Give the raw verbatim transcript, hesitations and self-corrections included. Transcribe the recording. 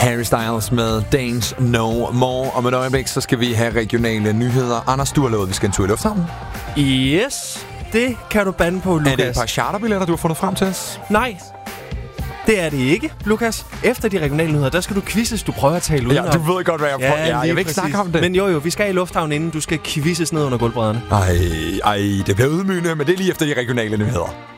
Harry Styles med Dance No More. Om et øjeblik, så skal vi have regionale nyheder. Anders, du har lovet, at vi skal en tur i lufthavnen. Yes, det kan du bande på, Lukas. Er det et par charterbilletter, du har fundet frem til os? Nej, det er det ikke, Lukas. Efter de regionale nyheder, der skal du quizzes, du prøver at tale udenom. Ja, du ved godt, hvad jeg prøver. Ja, ja, jeg vil ikke snakke om det. Men jo, jo, vi skal i lufthavnen inden. Du skal quizzes ned under gulvbrædderne. Ej, ej, det bliver ydmygende, men det er lige efter de regionale nyheder.